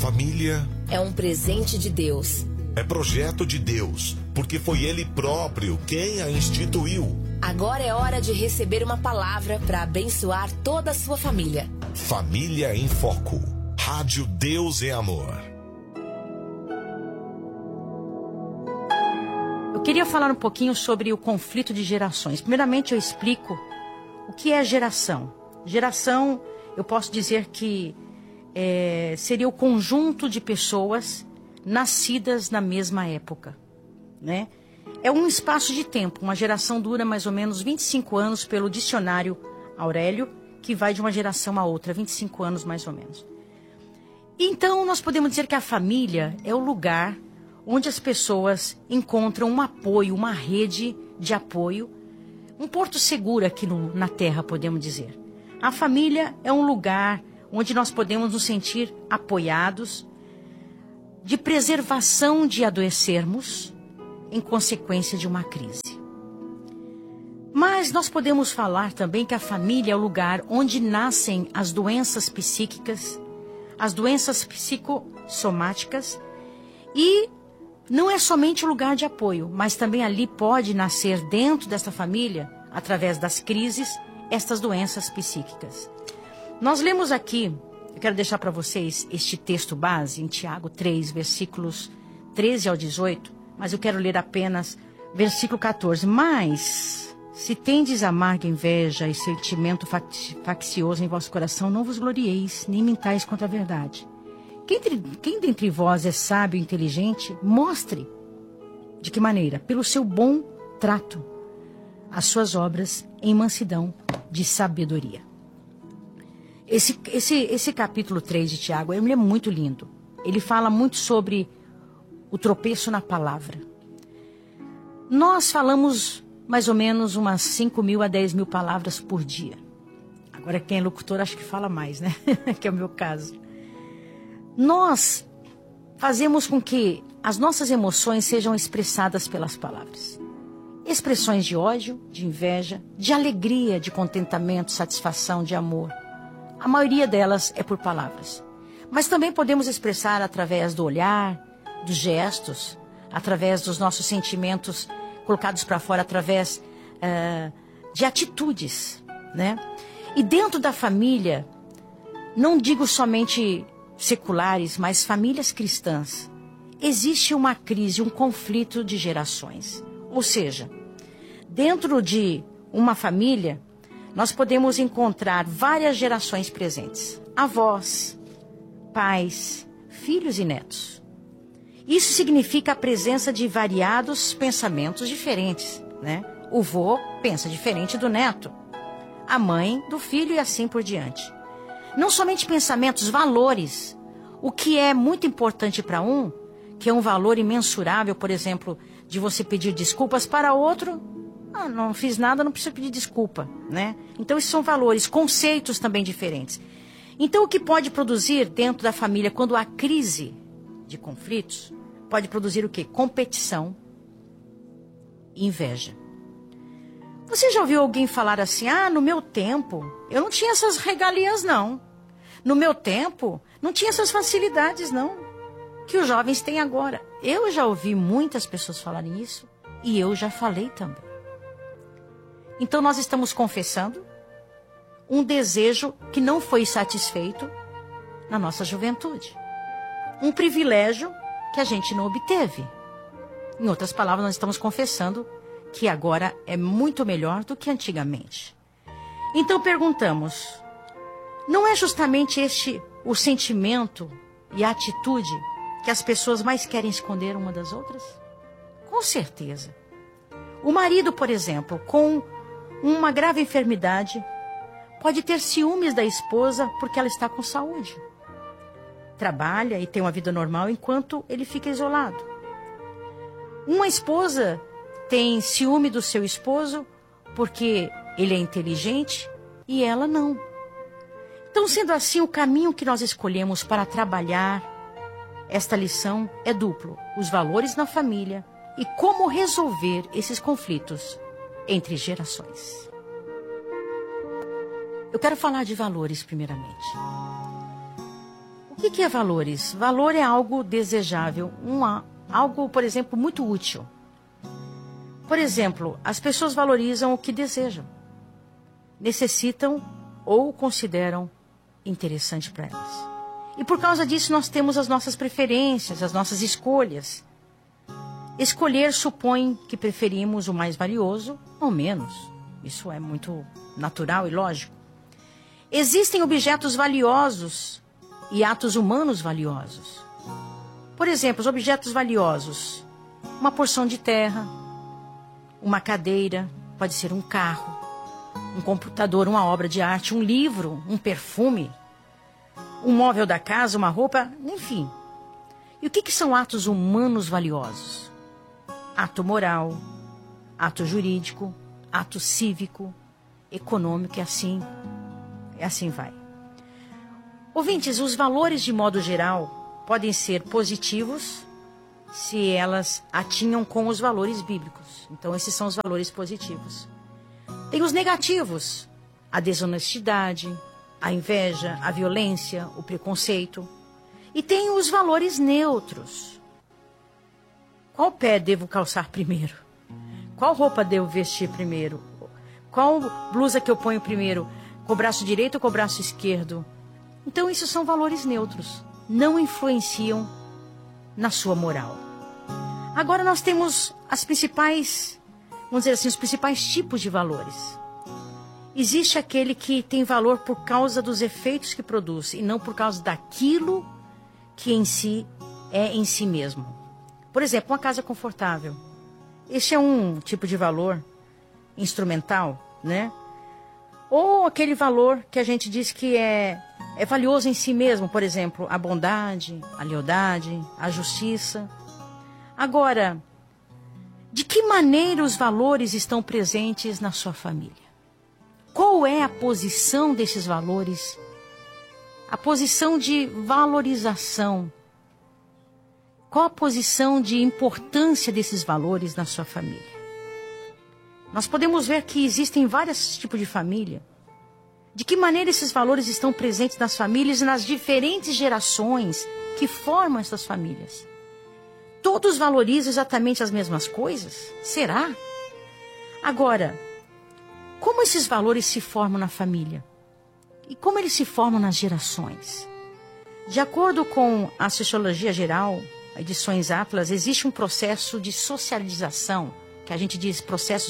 família é um presente de Deus. é projeto de Deus, porque foi Ele próprio quem a instituiu. Agora é hora de receber uma palavra para abençoar toda a sua família. Família em Foco. Rádio Deus é Amor. Eu queria falar um pouquinho sobre o conflito de gerações. Primeiramente, eu explico o que é geração. Geração, eu posso dizer que seria o conjunto de pessoas nascidas na mesma época, né? É um espaço de tempo. Uma geração dura mais ou menos 25 anos pelo dicionário Aurélio, que vai de uma geração a outra, 25 anos mais ou menos. Então, nós podemos dizer que a família é o lugar onde as pessoas encontram um apoio, uma rede de apoio, um porto seguro aqui na Terra, podemos dizer. A família é um lugar onde nós podemos nos sentir apoiados, de preservação de adoecermos em consequência de uma crise. Mas nós podemos falar também que a família é o lugar onde nascem as doenças psíquicas, as doenças psicossomáticas, e não é somente o lugar de apoio, mas também ali pode nascer dentro desta família, através das crises, estas doenças psíquicas. Nós lemos aqui, eu quero deixar para vocês este texto base, em Tiago 3, versículos 13 ao 18, mas eu quero ler apenas versículo 14. Mas, se tendes amarga inveja e sentimento faccioso em vosso coração, não vos glorieis, nem mintais contra a verdade. Quem dentre vós é sábio e inteligente, mostre. De que maneira? Pelo seu bom trato, as suas obras em mansidão de sabedoria. Esse capítulo 3 de Tiago, ele é muito lindo. Ele fala muito sobre o tropeço na palavra. Nós falamos mais ou menos umas 5.000 a 10.000 palavras por dia. Agora quem é locutor acho que fala mais, né? Que é o meu caso. Nós fazemos com que as nossas emoções sejam expressadas pelas palavras. Expressões de ódio, de inveja, de alegria, de contentamento, satisfação, de amor. A maioria delas é por palavras. Mas também podemos expressar através do olhar, dos gestos, através dos nossos sentimentos colocados para fora, através de atitudes, né? E dentro da família, não digo somente seculares, mas famílias cristãs, existe uma crise, um conflito de gerações. Ou seja, dentro de uma família, nós podemos encontrar várias gerações presentes. Avós, pais, filhos e netos. Isso significa a presença de variados pensamentos diferentes, né? O vô pensa diferente do neto, a mãe do filho e assim por diante. Não somente pensamentos, valores. O que é muito importante para um, que é um valor imensurável, por exemplo, de você pedir desculpas para outro, não fiz nada, não preciso pedir desculpa, né? Então, esses são valores, conceitos também diferentes. Então, o que pode produzir dentro da família, quando há crise de conflitos, pode produzir o quê? Competição e inveja. Você já ouviu alguém falar assim, no meu tempo, eu não tinha essas regalias, não. No meu tempo, não tinha essas facilidades, não, que os jovens têm agora. Eu já ouvi muitas pessoas falarem isso e eu já falei também. Então, nós estamos confessando um desejo que não foi satisfeito na nossa juventude. Um privilégio que a gente não obteve. Em outras palavras, nós estamos confessando que agora é muito melhor do que antigamente. Então, perguntamos, não é justamente este o sentimento e a atitude que as pessoas mais querem esconder uma das outras? Com certeza. O marido, por exemplo, com uma grave enfermidade, pode ter ciúmes da esposa porque ela está com saúde. Trabalha e tem uma vida normal enquanto ele fica isolado. Uma esposa tem ciúme do seu esposo porque ele é inteligente e ela não. Então, sendo assim, o caminho que nós escolhemos para trabalhar esta lição é duplo. Os valores na família e como resolver esses conflitos entre gerações. Eu quero falar de valores primeiramente. O O que é valores? Valor é algo desejável, algo, por exemplo, muito útil. Por exemplo, as pessoas valorizam o que desejam, necessitam ou consideram interessante para elas. E por causa disso nós temos as nossas preferências, as nossas escolhas. Escolher supõe que preferimos o mais valioso ou menos. Isso é muito natural e lógico. Existem objetos valiosos e atos humanos valiosos. Por exemplo, os objetos valiosos: uma porção de terra, uma cadeira, pode ser um carro, um computador, uma obra de arte, um livro, um perfume, um móvel da casa, uma roupa, enfim. E o que são atos humanos valiosos? Ato moral, ato jurídico, ato cívico, econômico, e assim vai. Ouvintes, os valores de modo geral podem ser positivos se elas atinham com os valores bíblicos. Então esses são os valores positivos. Tem os negativos: a desonestidade, a inveja, a violência, o preconceito. E tem os valores neutros. Qual pé devo calçar primeiro? Qual roupa devo vestir primeiro? Qual blusa que eu ponho primeiro? Com o braço direito ou com o braço esquerdo? Então, isso são valores neutros. Não influenciam na sua moral. Agora nós temos as principais, vamos dizer assim, os principais tipos de valores. Existe aquele que tem valor por causa dos efeitos que produz e não por causa daquilo que em si é em si mesmo. Por exemplo, uma casa confortável. Este é um tipo de valor instrumental, né? Ou aquele valor que a gente diz que é valioso em si mesmo, por exemplo, a bondade, a lealdade, a justiça. Agora, de que maneira os valores estão presentes na sua família? Qual é a posição desses valores? A posição de valorização. Qual a posição de importância desses valores na sua família? Nós podemos ver que existem vários tipos de família. De que maneira esses valores estão presentes nas famílias e nas diferentes gerações que formam essas famílias? Todos valorizam exatamente as mesmas coisas? Será? Agora, como esses valores se formam na família? E como eles se formam nas gerações? De acordo com a Sociologia Geral, Edições Atlas, existe um processo de socialização, que a gente diz processo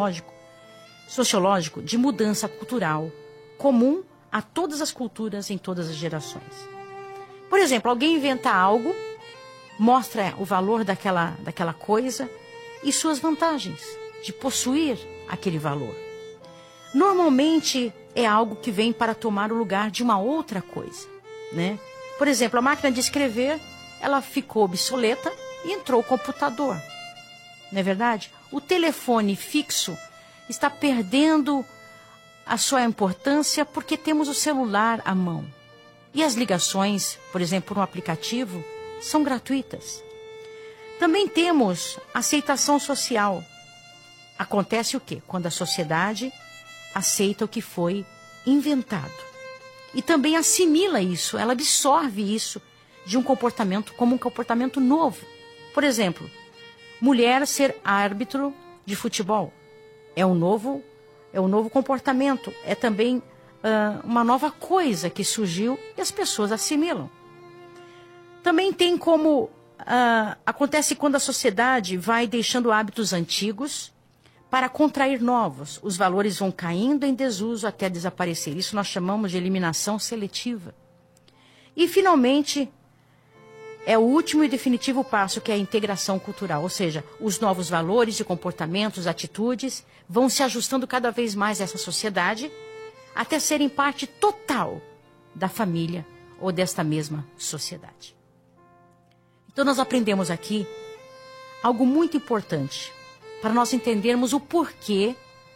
sociológico de mudança cultural, comum a todas as culturas em todas as gerações. Por exemplo, alguém inventa algo, mostra o valor daquela coisa e suas vantagens de possuir aquele valor. Normalmente é algo que vem para tomar o lugar de uma outra coisa, né? Por exemplo, a máquina de escrever, ela ficou obsoleta e entrou o computador. Não é verdade? O telefone fixo está perdendo a sua importância porque temos o celular à mão. E as ligações, por exemplo, por um aplicativo, são gratuitas. Também temos aceitação social. Acontece o quê? Quando a sociedade aceita o que foi inventado. E também assimila isso, ela absorve isso de um comportamento como um comportamento novo. Por exemplo, mulher ser árbitro de futebol é um novo comportamento, é também uma nova coisa que surgiu e as pessoas assimilam. Também tem como acontece quando a sociedade vai deixando hábitos antigos para contrair novos. Os valores vão caindo em desuso até desaparecer. Isso nós chamamos de eliminação seletiva. E, finalmente, é o último e definitivo passo, que é a integração cultural. Ou seja, os novos valores e comportamentos, atitudes, vão se ajustando cada vez mais a essa sociedade, até serem parte total da família ou desta mesma sociedade. Então, nós aprendemos aqui algo muito importante para nós entendermos o porquê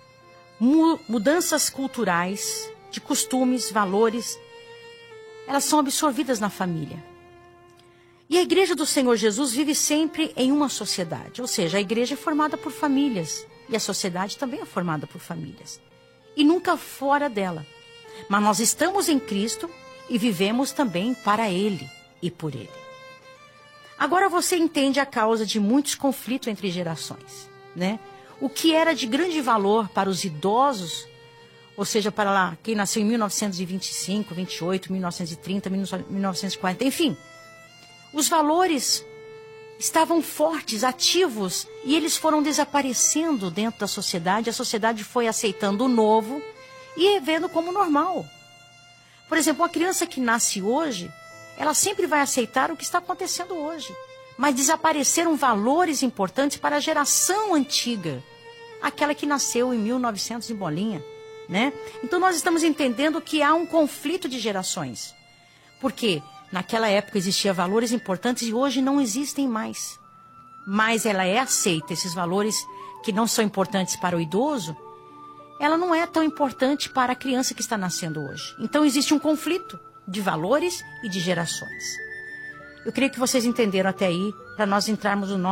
mudanças culturais, de costumes, valores, elas são absorvidas na família. E a Igreja do Senhor Jesus vive sempre em uma sociedade, ou seja, a igreja é formada por famílias e a sociedade também é formada por famílias, e nunca fora dela. Mas nós estamos em Cristo e vivemos também para Ele e por Ele. Agora você entende a causa de muitos conflitos entre gerações, né? O que era de grande valor para os idosos, ou seja, para lá, quem nasceu em 1925, 28, 1930, 1940, enfim. Os valores estavam fortes, ativos, e eles foram desaparecendo dentro da sociedade. A sociedade foi aceitando o novo e vendo como normal. Por exemplo, uma criança que nasce hoje, ela sempre vai aceitar o que está acontecendo hoje. Mas desapareceram valores importantes para a geração antiga, aquela que nasceu em 1900 e bolinha, né? Então nós estamos entendendo que há um conflito de gerações. Porque naquela época existiam valores importantes e hoje não existem mais. Mas ela é aceita, esses valores que não são importantes para o idoso, ela não é tão importante para a criança que está nascendo hoje. Então existe um conflito de valores e de gerações. Eu queria que vocês entenderam até aí, para nós entrarmos no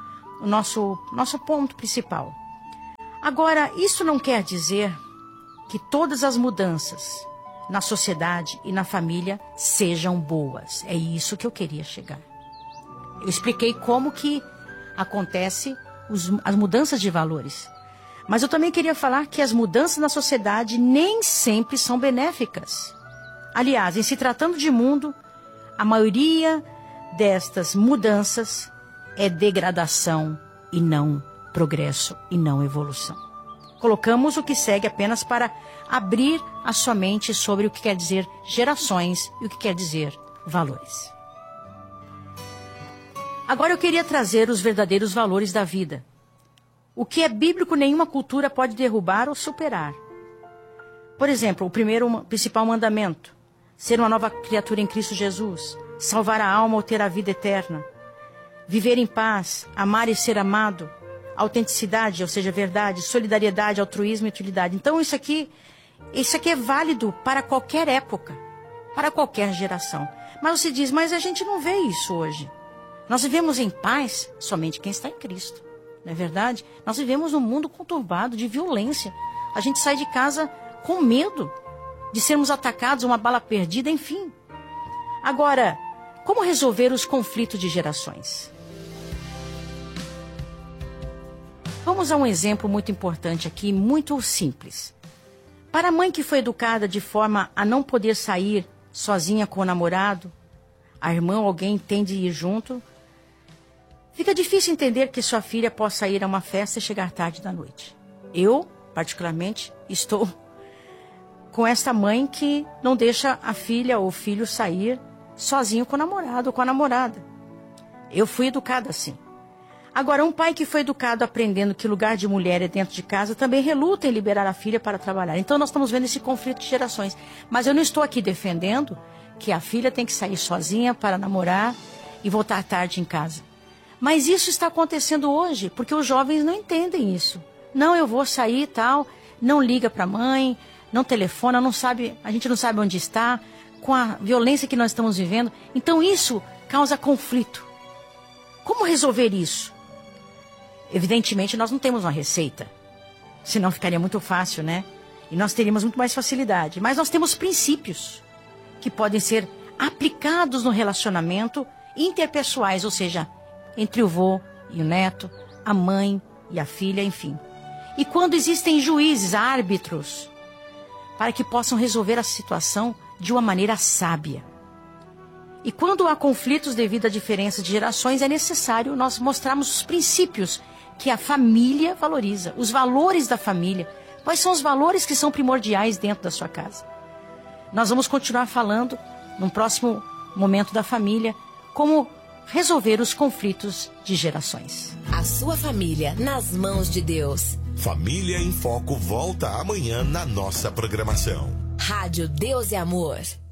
nosso ponto principal. Agora, isso não quer dizer que todas as mudanças na sociedade e na família sejam boas. É isso que eu queria chegar. Eu expliquei como que acontece as mudanças de valores. Mas eu também queria falar que as mudanças na sociedade nem sempre são benéficas. Aliás, em se tratando de mundo, a maioria destas mudanças é degradação e não progresso e não evolução. Colocamos o que segue apenas para abrir a sua mente sobre o que quer dizer gerações e o que quer dizer valores. Agora eu queria trazer os verdadeiros valores da vida. O que é bíblico, nenhuma cultura pode derrubar ou superar. Por exemplo, o principal mandamento: ser uma nova criatura em Cristo Jesus, salvar a alma ou ter a vida eterna, viver em paz, amar e ser amado, autenticidade, ou seja, verdade, solidariedade, altruísmo e utilidade. Então isso aqui é válido para qualquer época, para qualquer geração. Mas você diz, mas a gente não vê isso hoje. Nós vivemos em paz somente quem está em Cristo, não é verdade? Nós vivemos num mundo conturbado de violência. A gente sai de casa com medo de sermos atacados, uma bala perdida, enfim. Agora, como resolver os conflitos de gerações? Vamos a um exemplo muito importante aqui, muito simples. Para a mãe que foi educada de forma a não poder sair sozinha com o namorado, a irmã ou alguém tem de ir junto, fica difícil entender que sua filha possa ir a uma festa e chegar tarde da noite. Eu, particularmente, estou com esta mãe que não deixa a filha ou o filho sair sozinho com o namorado ou com a namorada. Eu fui educada assim. Agora, um pai que foi educado aprendendo que lugar de mulher é dentro de casa também reluta em liberar a filha para trabalhar. Então nós estamos vendo esse conflito de gerações. Mas eu não estou aqui defendendo que a filha tem que sair sozinha para namorar e voltar tarde em casa. Mas isso está acontecendo hoje, porque os jovens não entendem isso. Não, eu vou sair e tal, não liga para a mãe, não telefona, não sabe, a gente não sabe onde está, com a violência que nós estamos vivendo. Então isso causa conflito. Como resolver isso? Evidentemente nós não temos uma receita, senão ficaria muito fácil, né? E nós teríamos muito mais facilidade. Mas nós temos princípios que podem ser aplicados no relacionamento interpessoais, ou seja, entre o vô e o neto, a mãe e a filha, enfim. E quando existem juízes, árbitros, para que possam resolver a situação de uma maneira sábia. E quando há conflitos devido à diferença de gerações, é necessário nós mostrarmos os princípios que a família valoriza, os valores da família. Quais são os valores que são primordiais dentro da sua casa? Nós vamos continuar falando, num próximo momento da família, como resolver os conflitos de gerações. A sua família nas mãos de Deus. Família em Foco volta amanhã na nossa programação. Rádio Deus e Amor.